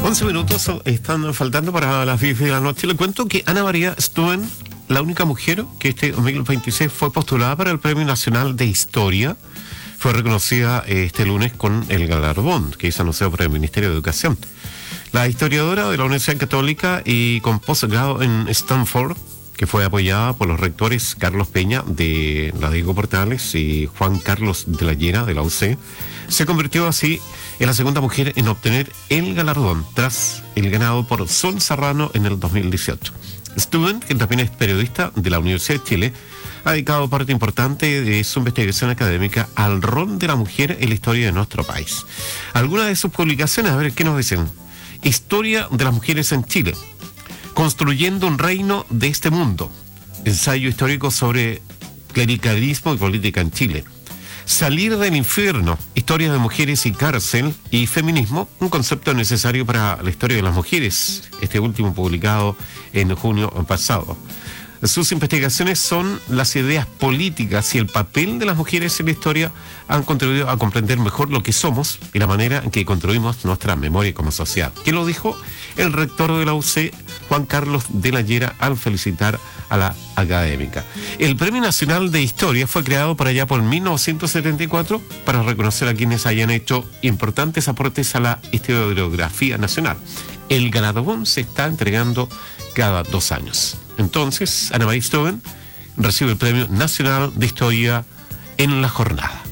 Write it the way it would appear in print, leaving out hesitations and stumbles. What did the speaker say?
11 minutos están faltando para las 10 de la noche. Le cuento que Ana María Stuen, la única mujer que este 2026 fue postulada para el Premio Nacional de Historia, fue reconocida este lunes con el galardón que es anunciado por el Ministerio de Educación. La historiadora de la Universidad Católica y con posgrado en Stanford, que fue apoyada por los rectores Carlos Peña de la Diego Portales y Juan Carlos de la Llera de la UC, se convirtió así en la segunda mujer en obtener el galardón tras el ganado por Sol Serrano en el 2018. Stuen, que también es periodista de la Universidad de Chile, ha dedicado parte importante de su investigación académica al rol de la mujer en la historia de nuestro país. Algunas de sus publicaciones, a ver, ¿qué nos dicen? Historia de las mujeres en Chile. Construyendo un reino de este mundo. Ensayo histórico sobre clericalismo y política en Chile. Salir del infierno. Historias de mujeres y cárcel y feminismo. Un concepto necesario para la historia de las mujeres. Este último publicado en junio pasado. Sus investigaciones son las ideas políticas y el papel de las mujeres en la historia han contribuido a comprender mejor lo que somos y la manera en que construimos nuestra memoria como sociedad. ¿Qué lo dijo el rector de la UC, Juan Carlos de la Llera, al felicitar a la académica? El Premio Nacional de Historia fue creado por allá por 1974 para reconocer a quienes hayan hecho importantes aportes a la historiografía nacional. El galardón se está entregando cada 2 años. Entonces, Ana María Stuen recibe el Premio Nacional de Historia en la jornada.